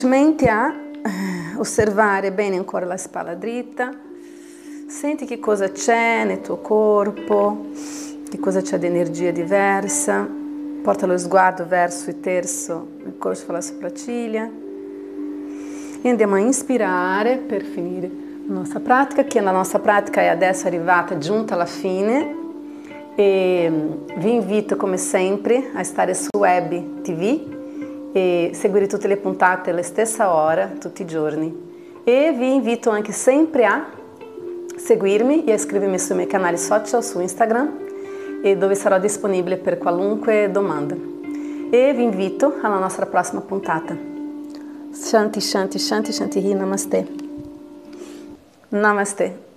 Mente a osservare bene ancora la spalla dritta, senti che cosa c'è nel tuo corpo, che cosa c'è di energia diversa, porta lo sguardo verso il terzo, il corso della sopracciglia e andiamo a inspirare per finire la nostra pratica, che la nostra pratica è adesso arrivata, giunta alla fine e vi invito come sempre a stare su Web TV e seguire tutte le puntate alla stessa ora, tutti i giorni. E vi invito anche sempre a seguirmi e a iscrivermi sui miei canali social su Instagram, e dove sarò disponibile per qualunque domanda. E vi invito alla nostra prossima puntata. Shanti, Shanti, Shanti, Shanti, Namaste. Namaste.